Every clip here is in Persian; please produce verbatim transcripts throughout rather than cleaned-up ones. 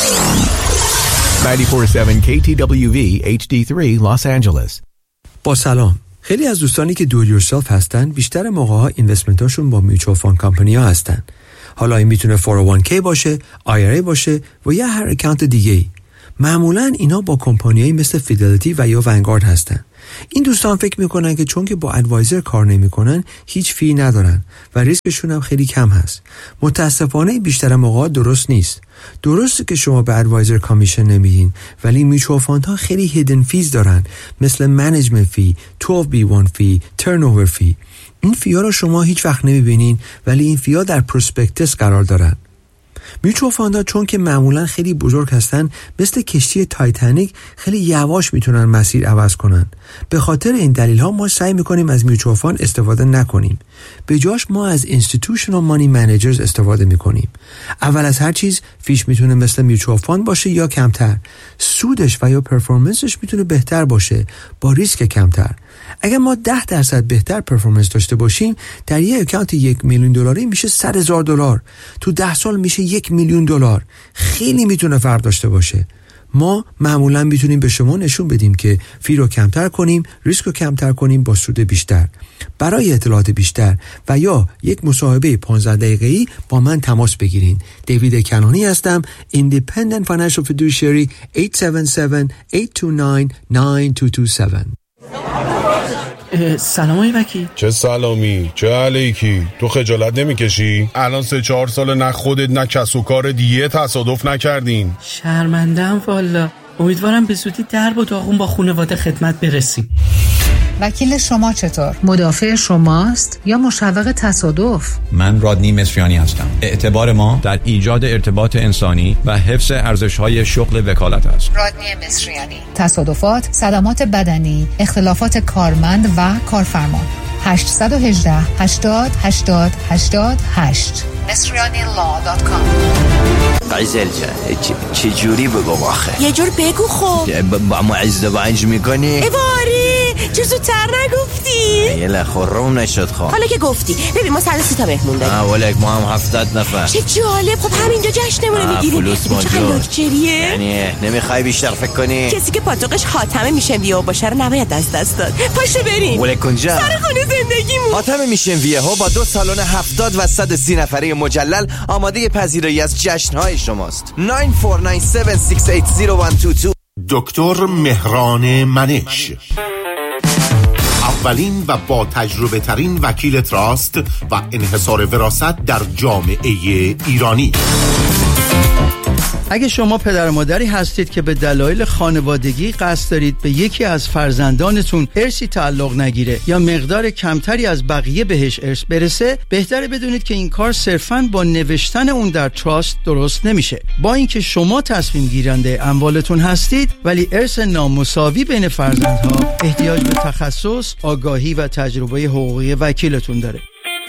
نود و چهار ممیز هفت کی تی دبلیو وی اچ دی سه Los Angeles. با سلام. خیلی از دوستانی که دو یورسلف هستن بیشتر موقع‌ها اینوستمنتاشون با میوچوال فاند کمپانی ها هستن. حالا این میتونه فور او وان کی باشه، آی آر ای باشه و یا هر اکانت دیگه‌ای. معمولاً اینا با کمپانیایی مثل فیدلیتی و یا ونگارد هستن. این دوستان فکر میکنن که چون که با ادوایزر کار نمیکنن هیچ فی ندارن و ریسکشون هم خیلی کم هست. متاسفانه بیشتر موقع درست نیست. درسته که شما به ادوایزر کامیشن نمیدین، ولی میچوال فاندها خیلی هیدن فیز دارن، مثل منیجمنت فی، دوازده بی وان فی، ترنوور فی. این فی‌ها رو شما هیچ وقت نمیبینین، ولی این فی‌ها در پروسپکتس قرار دارن. میوچوال فاندها چون که معمولا خیلی بزرگ هستن، مثل کشتی تایتانیک خیلی یواش میتونن مسیر عوض کنن. به خاطر این دلیل ها ما سعی میکنیم از میوچوال فاند استفاده نکنیم. به جاش ما از اینستیتوشنال مانی منیجرز استفاده میکنیم. اول از هر چیز فیش میتونه مثل میوچوال فاند باشه یا کمتر. سودش و یا پرفورمنسش میتونه بهتر باشه با ریسک کمتر. اگر ما ده درصد بهتر پرفورمنس داشته باشیم، در یک اکانت یک میلیون دلاری میشه صد هزار دلار. تو ده سال میشه یک میلیون دلار. خیلی میتونه فرق داشته باشه. ما معمولا میتونیم به شما نشون بدیم که فی رو کمتر کنیم، ریسک رو کمتر کنیم با سود بیشتر. برای اطلاعات بیشتر و یا یک مصاحبه پانزده دقیقه‌ای با من تماس بگیرین. دیوید کنانی هستم، Independent Financial Fiduciary هشت هفت هفت، هشت دو نه، نه دو دو هفت. سلام آقای وکیل. چه سلامی، چه علیکی؟ تو خجالت نمیکشی؟ الان سه چهار سال نه خودت نه کس و کار دیگه تصادف نکردین. شرمندم والا. امیدوارم به زودی درب و داغون با خانواده خدمت برسیم. وکیل شما چطور؟ مدافع شماست یا مشوق تصادف؟ من رادنی مصریانی هستم. اعتبار ما در ایجاد ارتباط انسانی و حفظ ارزش‌های شغل وکالت است. رادنی مصریانی. تصادفات، صدمات بدنی، اختلافات کارمند و کارفرما. هشت یک هشت، هشتاد، هشتاد، هشتاد، هشت مصریانی لا دات کام. قیزل جان چه جوری بگو آخه؟ یه جور بگو خب. با ما ازدواج میکنی؟ ایواری چه زودتر نگفتی؟ یه لخورم نشد خواه. حالا که گفتی ببین ما صد سی تا مهمون داریم. آه ولک ما هم هفتاد نفر. چه جالب. خب همینجا جشنمونه میگیریم. فلوس موجود. یعنی نمیخوای بیشتر فکر کنی؟ کسی که پاتوقش خاتمه میشن ویو باشه رو نباید از دست داد. پاشو بریم ولک کنجا سر خونه زندگیمون. خاتمه میشن ویو با دو سالن هفتاد و صد و سی نفره مجلل آماده پذیرایی از جشن‌های شماست. نه چهار نه هفت شش هشت صفر یک دو دو. دکتر مهران منش، اولین و با تجربه ترین وکیل تراست و انحصار وراثت در جامعه ایرانی. اگه شما پدر و مادری هستید که به دلایل خانوادگی قصد دارید به یکی از فرزندانتون ارثی تعلق نگیره یا مقدار کمتری از بقیه بهش ارث برسه، بهتره بدونید که این کار صرفاً با نوشتن اون در تراست درست نمیشه. با اینکه شما تصمیم گیرنده اموالتون هستید، ولی ارث نامساوی بین فرزندها احتیاج به تخصص، آگاهی و تجربه حقوقی وکیلتون داره.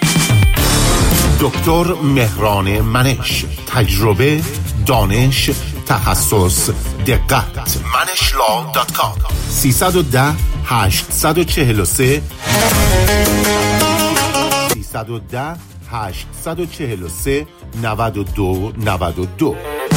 دکتر مهران منش، تجربه، دانش، تخصص، دقت. منشلا دات کام. سیصد و ده هشتصد و چهل و سه سیصد و ده هشتصد و چهل و سه نود و دو نود و دو.